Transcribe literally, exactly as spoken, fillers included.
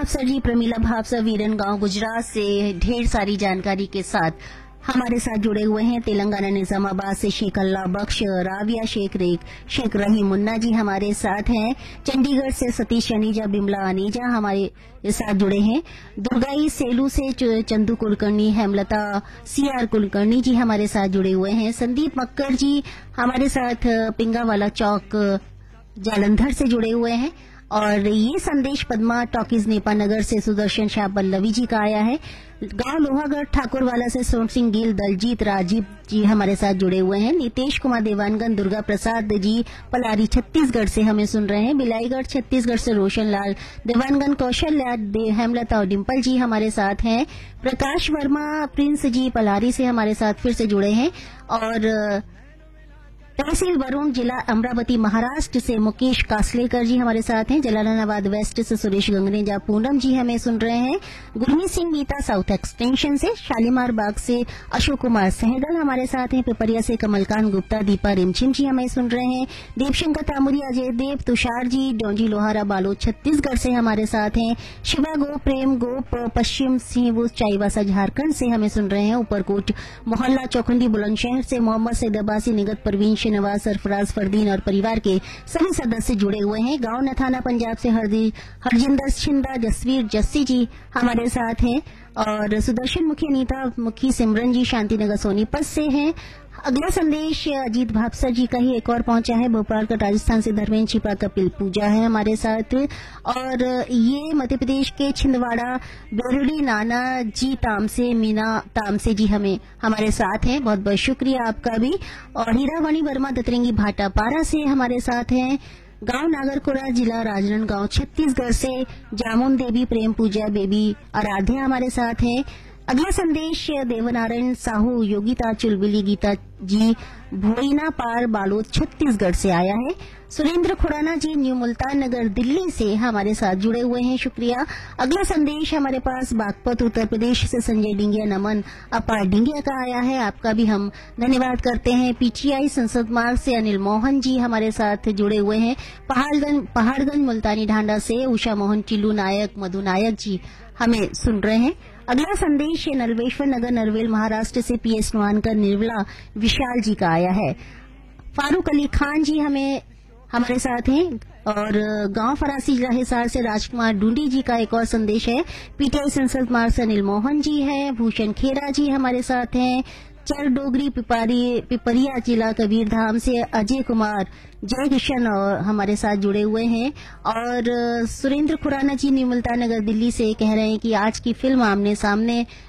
भावसर जी, प्रमीला भावसर, वीरन गांव गुजरात से ढेर सारी जानकारी के साथ हमारे साथ जुड़े हुए हैं। तेलंगाना निजामाबाद से शेख अल्लाह बख्श, राविया शेख रेख, शेख रहीम मुन्ना जी हमारे साथ हैं। चंडीगढ़ से सतीश अनीजा, बिमला अनीजा हमारे साथ जुड़े हैं। दुर्गाई सेलू से चंदू कुलकर्णी, हेमलता सी आर कुलकर्णी जी हमारे साथ जुड़े हुए हैं। संदीप मक्कर जी हमारे साथ पिंगावाला चौक जालंधर से जुड़े हुए हैं। और ये संदेश पद्मा टॉकीज नेपानगर से सुदर्शन शाह पल्लवी जी का आया है। गांव लोहागढ़ ठाकुरवाला से सोन सिंह गिल, दलजीत राजीव जी हमारे साथ जुड़े हुए हैं। नितेश कुमार देवानगन, दुर्गा प्रसाद जी पलारी छत्तीसगढ़ से हमें सुन रहे हैं। बिलाईगढ़ छत्तीसगढ़ से रोशन लाल देवानगन, कौशल्या, हेमलता और डिम्पल जी हमारे साथ हैं। प्रकाश वर्मा प्रिंस जी पलारी से हमारे साथ फिर से जुड़े हैं। और तहसील वरुण, जिला अमरावती, महाराष्ट्र से मुकेश कासलेकर जी हमारे साथ हैं। जलालाबाद वेस्ट से सुरेश गंगरेजा, पूनम जी हमें सुन रहे हैं। गुरमीत सिंह गीता साउथ एक्सटेंशन से, शालीमार बाग से अशोक कुमार सहगल हमारे साथ हैं। पिपरिया से कमलकांत गुप्ता, दीपा रिमझिम जी हमें सुन रहे हैं। देवशंकर तामुरी, अजय देव, तुषार जी, डोंजी लोहारा बालोद छत्तीसगढ़ से हमारे साथ हैं। शिवा गो, प्रेम गोप, पश्चिम सिंहभूत चाईबासा झारखंड से हमें सुन रहे हैं। ऊपरकोट मोहल्ला चौखंडी बुलंदशहर से मोहम्मद सैद अब्बासी, निगत परवीन, नवाज, सरफराज, फरदीन और परिवार के सभी सदस्य जुड़े हुए हैं। गांव नथाना पंजाब से हरदी हरजिंदर छिंदा, जसवीर जस्सी जी हमारे साथ हैं। और सुदर्शन मुखी, अनीता मुखी, सिमरन जी शांतिनगर सोनीपत से हैं। अगला संदेश अजीत भावसर जी का ही एक और पहुंचा है। भोपाल का राजस्थान से धर्मेंद्र छिपा, कपिल पूजा है हमारे साथ। और ये मध्य प्रदेश के छिंदवाड़ा बेरुड़ी नाना जी तामसे, मीना तामसे जी हमें हमारे साथ हैं। बहुत बहुत शुक्रिया आपका भी। और हीरावाणी वर्मा दतरंगी भाटापारा से हमारे साथ हैं। गांव नागरकोरा, जिला राजनांदगांव छत्तीसगढ़ से जामुन देवी, प्रेम पूजा, बेबी आराध्या हमारे साथ हैं। अगला संदेश देवनारायण साहू, योगिता चुलबिली, गीता जी भोईना पार, बालोद छत्तीसगढ़ से आया है। सुरेंद्र खुराना जी न्यू मुल्तान नगर दिल्ली से हमारे साथ जुड़े हुए हैं, शुक्रिया। अगला संदेश हमारे पास बागपत उत्तर प्रदेश से संजय डिंगिया, नमन अपार डिंगिया का आया है। आपका भी हम धन्यवाद करते हैं। पीटीआई संसद मार्ग से अनिल मोहन जी हमारे साथ जुड़े हुए हैं। पहाड़गंज पहाड़गंज मुल्तानी ढांडा से उषा मोहन, चिल्लू नायक, मधु नायक जी हमें सुन रहे हैं। अगला संदेश नलवेश्वर नगर नरवेल महाराष्ट्र से पीएस नवानकर, निर्मला विशाल जी का आया है। फारूक अली खान जी हमें हमारे साथ हैं। और गांव फरासी जिला हिसार से राजकुमार डूंडी जी का एक और संदेश है। पीटीआई संसद मार्ग से अनिल मोहन जी है। भूषण खेरा जी हमारे साथ हैं। चर डोगरी पिपारी पिपरिया जिला कबीरधाम से अजय कुमार, जय किशन और हमारे साथ जुड़े हुए हैं। और सुरेंद्र खुराना जी न्यू मुल्तान नगर दिल्ली से कह रहे हैं कि आज की फिल्म आमने सामने